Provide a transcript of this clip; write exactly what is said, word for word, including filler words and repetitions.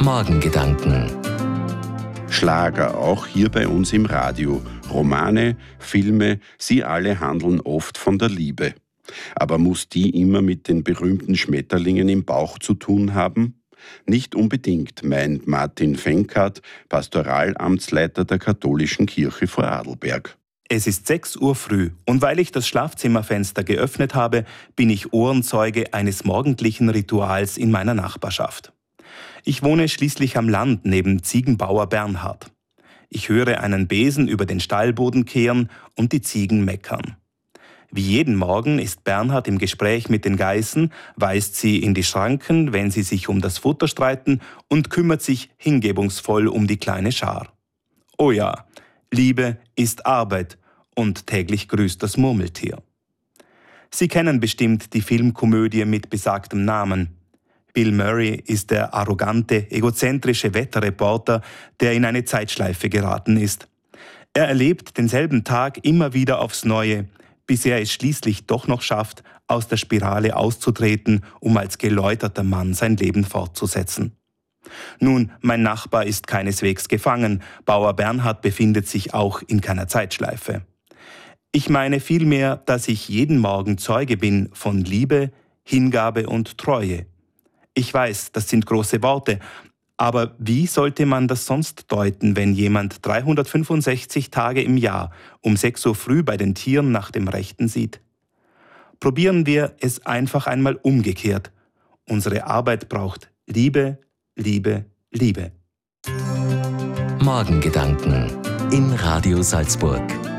Morgengedanken. Schlager, auch hier bei uns im Radio. Romane, Filme, sie alle handeln oft von der Liebe. Aber muss die immer mit den berühmten Schmetterlingen im Bauch zu tun haben? Nicht unbedingt, meint Martin Fenkart, Pastoralamtsleiter der katholischen Kirche Vorarlberg. Es ist sechs Uhr früh und weil ich das Schlafzimmerfenster geöffnet habe, bin ich Ohrenzeuge eines morgendlichen Rituals in meiner Nachbarschaft. Ich wohne schließlich am Land neben Ziegenbauer Bernhard. Ich höre einen Besen über den Stallboden kehren und die Ziegen meckern. Wie jeden Morgen ist Bernhard im Gespräch mit den Geißen, weist sie in die Schranken, wenn sie sich um das Futter streiten und kümmert sich hingebungsvoll um die kleine Schar. Oh ja, Liebe ist Arbeit und täglich grüßt das Murmeltier. Sie kennen bestimmt die Filmkomödie mit besagtem Namen. Bill Murray ist der arrogante, egozentrische Wetterreporter, der in eine Zeitschleife geraten ist. Er erlebt denselben Tag immer wieder aufs Neue, bis er es schließlich doch noch schafft, aus der Spirale auszutreten, um als geläuterter Mann sein Leben fortzusetzen. Nun, mein Nachbar ist keineswegs gefangen, Bauer Bernhard befindet sich auch in keiner Zeitschleife. Ich meine vielmehr, dass ich jeden Morgen Zeuge bin von Liebe, Hingabe und Treue. Ich weiß, das sind große Worte, aber wie sollte man das sonst deuten, wenn jemand dreihundertfünfundsechzig Tage im Jahr um sechs Uhr früh bei den Tieren nach dem Rechten sieht? Probieren wir es einfach einmal umgekehrt. Unsere Arbeit braucht Liebe, Liebe, Liebe. Morgengedanken in Radio Salzburg.